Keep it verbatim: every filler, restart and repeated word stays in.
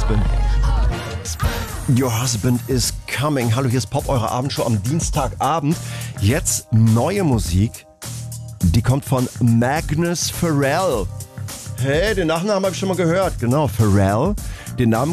husband. Your husband is coming. Hallo, hier ist Pop, eure Abendshow am Dienstagabend. Jetzt neue Musik. Die kommt von Magnus Pharrell. Hey, den Nachnamen habe ich schon mal gehört. Genau, Pharrell. Den Namen